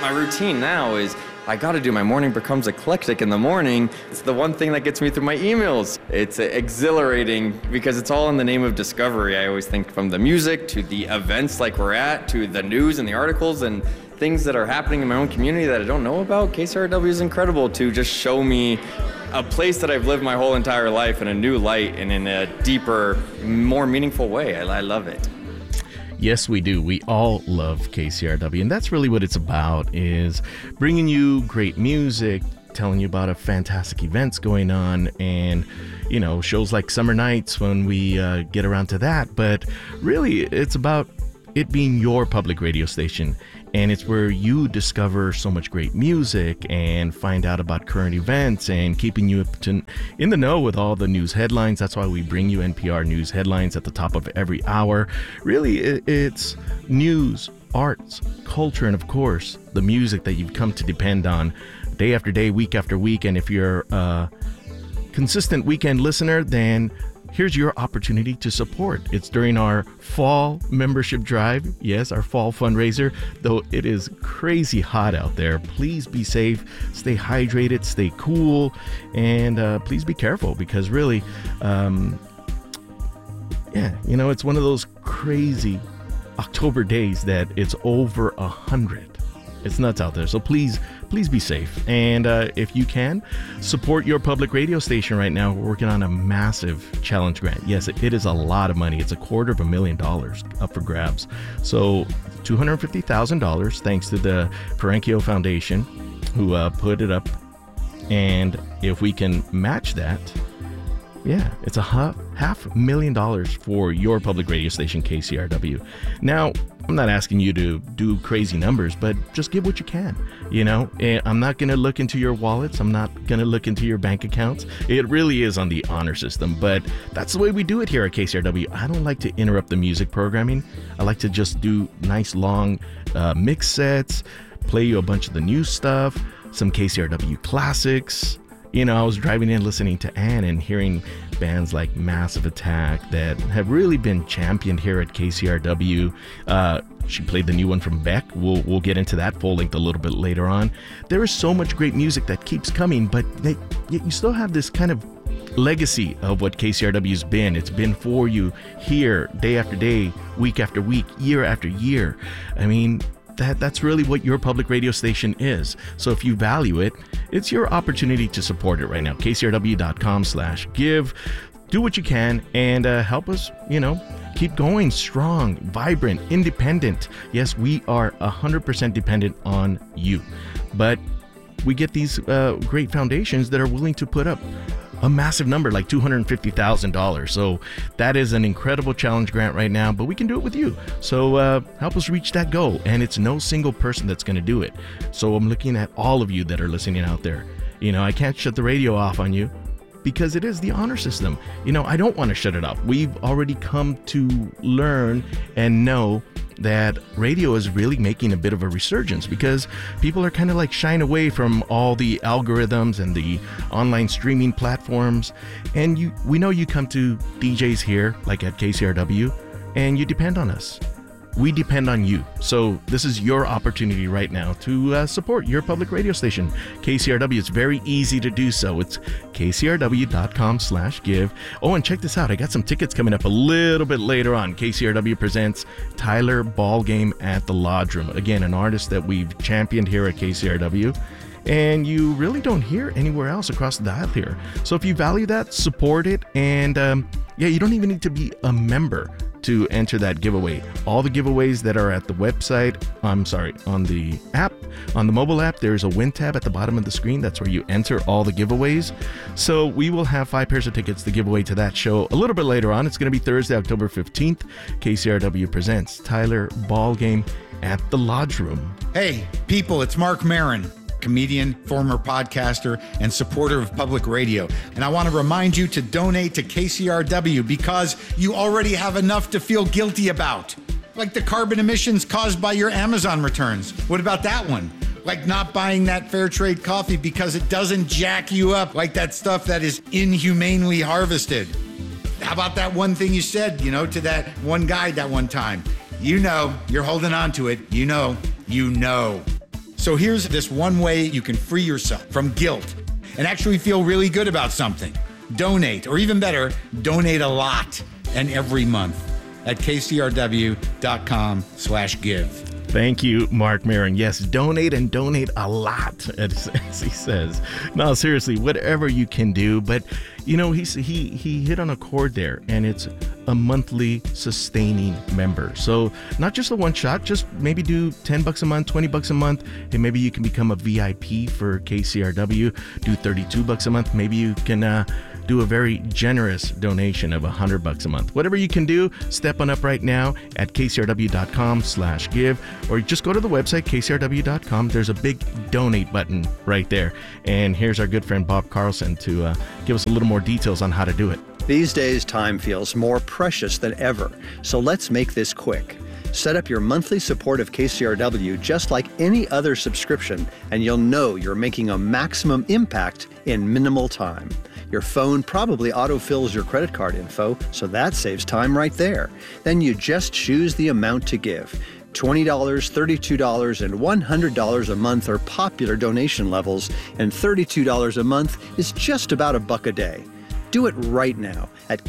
My routine now is I got to do my morning becomes eclectic in the morning. It's the one thing that gets me through my emails. It's exhilarating because it's all in the name of discovery. I always think from the music to the events like we're at to the news and the articles and things that are happening in my own community that I don't know about. KCRW is incredible to just show me a place that I've lived my whole entire life in a new light and in a deeper, more meaningful way. I love it. Yes, we do. We all love KCRW, and that's really what it's about, is bringing you great music, telling you about fantastic events going on, and, you know, shows like Summer Nights when we get around to that. But really, it's about it being your public radio station, and it's where you discover so much great music and find out about current events and keeping you in the know with all the news headlines. That's why we bring you NPR news headlines at the top of every hour. Really, it's news, arts, culture, and of course, the music that you've come to depend on day after day, week after week. And if you're a consistent weekend listener, then here's your opportunity to support. It's during our fall membership drive. Yes, our fall fundraiser. Though it is crazy hot out there, please be safe, stay hydrated, stay cool, and please be careful because really, it's one of those crazy October days that it's over 100. It's nuts out there. So please be safe. And if you can, support your public radio station right now. We're working on a massive challenge grant. Yes, it is a lot of money. It's $250,000 up for grabs. So $250,000 thanks to the Perenchio Foundation who put it up. And if we can match that, yeah, it's $500,000 for your public radio station, KCRW. Now, I'm not asking you to do crazy numbers, but just give what you can. You know, I'm not going to look into your wallets. I'm not going to look into your bank accounts. It really is on the honor system, but that's the way we do it here at KCRW. I don't like to interrupt the music programming. I like to just do nice long mix sets, play you a bunch of the new stuff, some KCRW classics. You know, I was driving in listening to Ann and hearing bands like Massive Attack that have really been championed here at KCRW. She played the new one from Beck. We'll get into that full length a little bit later on. There is so much great music that keeps coming, but yet you still have this kind of legacy of what KCRW's been. It's been for you here day after day, week after week, year after year. I mean, that's really what your public radio station is. So if you value it, it's your opportunity to support it right now. KCRW.com/give. Do what you can and help us, keep going strong, vibrant, independent. Yes, we are 100% dependent on you. But we get these great foundations that are willing to put up a massive number like $250,000. So that is an incredible challenge grant right now, but we can do it with you. So help us reach that goal. And it's no single person that's going to do it. So I'm looking at all of you that are listening out there. I can't shut the radio off on you because it is the honor system. I don't want to shut it off. We've already come to learn and know that radio is really making a bit of a resurgence because people are kind of like shying away from all the algorithms and the online streaming platforms. And we know you come to DJs here, like at KCRW, and you depend on us. We depend on you. So this is your opportunity right now to support your public radio station, KCRW. It's very easy to do so. It's KCRW.com/give. Oh, and check this out. I got some tickets coming up a little bit later on. KCRW presents Tyler Ballgame at the Lodge Room. Again, an artist that we've championed here at KCRW. And you really don't hear anywhere else across the dial here. So if you value that, support it. And you don't even need to be a member to enter that giveaway. All the giveaways that are at the website, on the app, on the mobile app, there's a win tab at the bottom of the screen. That's where you enter all the giveaways. So we will have 5 pairs of tickets to give away to that show a little bit later on. It's going to be Thursday, October 15th. KCRW presents Tyler Ballgame at the Lodge Room. Hey, people, it's Mark Maron, comedian, former podcaster, and supporter of public radio. And I want to remind you to donate to KCRW because you already have enough to feel guilty about. Like the carbon emissions caused by your Amazon returns. What about that one? Like not buying that fair trade coffee because it doesn't jack you up like that stuff that is inhumanely harvested. How about that one thing you said, to that one guy that one time? You're holding on to it. You know. So here's this one way you can free yourself from guilt and actually feel really good about something. Donate, or even better, donate a lot and every month at kcrw.com/give. Thank you, Mark Maron. Yes, donate and donate a lot, as he says. No, seriously, whatever you can do. But, you know, he hit on a chord there, and it's a monthly sustaining member. So not just a one shot, just maybe do $10 a month, $20 a month, and maybe you can become a VIP for KCRW, do $32 a month. Maybe you can do a very generous donation of $100 a month. Whatever you can do, step on up right now at kcrw.com/give, or just go to the website, kcrw.com. There's a big donate button right there. And here's our good friend Bob Carlson to give us a little more details on how to do it. These days, time feels more precious than ever, so let's make this quick. Set up your monthly support of KCRW just like any other subscription, and you'll know you're making a maximum impact in minimal time. Your phone probably autofills your credit card info, so that saves time right there. Then you just choose the amount to give. $20, $32, and $100 a month are popular donation levels, and $32 a month is just about $1 a day. Do it right now at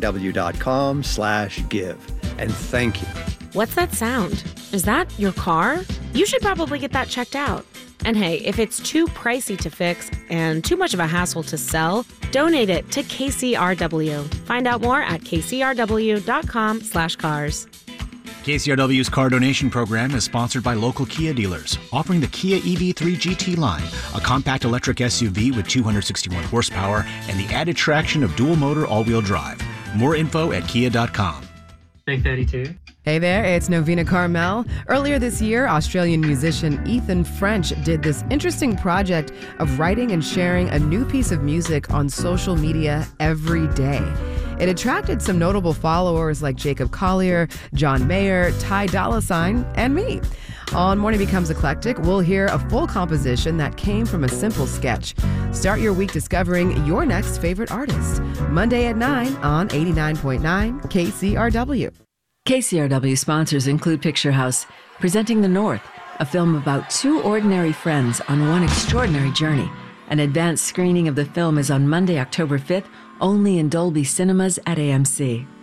kcrw.com/give. And thank you. What's that sound? Is that your car? You should probably get that checked out. And hey, if it's too pricey to fix and too much of a hassle to sell, donate it to KCRW. Find out more at kcrw.com/cars. KCRW's car donation program is sponsored by local Kia dealers, offering the Kia EV3 GT line, a compact electric SUV with 261 horsepower and the added traction of dual-motor all-wheel drive. More info at kia.com. Big 32. Hey there, it's Novena Carmel. Earlier this year, Australian musician Ethan French did this interesting project of writing and sharing a new piece of music on social media every day. It attracted some notable followers like Jacob Collier, John Mayer, Ty Dolla $ign, and me. On Morning Becomes Eclectic, we'll hear a full composition that came from a simple sketch. Start your week discovering your next favorite artist. Monday at 9 on 89.9 KCRW. KCRW sponsors include Picture House, presenting The North, a film about two ordinary friends on one extraordinary journey. An advanced screening of the film is on Monday, October 5th, only in Dolby Cinemas at AMC.